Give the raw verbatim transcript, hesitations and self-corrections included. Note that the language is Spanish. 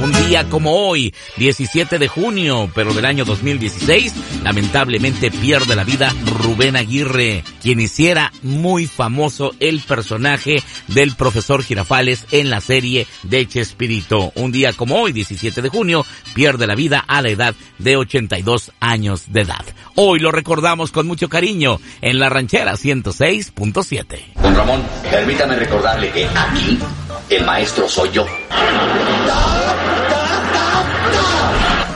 Un día como hoy, diecisiete de junio, pero del año dos mil dieciséis, lamentablemente pierde la vida Rubén Aguirre, quien hiciera muy famoso el personaje del profesor Girafales en la serie de Chespirito. Un día como hoy, diecisiete de junio, pierde la vida a la edad de ochenta y dos años de edad. Hoy lo recordamos con mucho cariño en La Ranchera ciento seis punto siete. Don Ramón, permítame recordarle que aquí el maestro soy yo.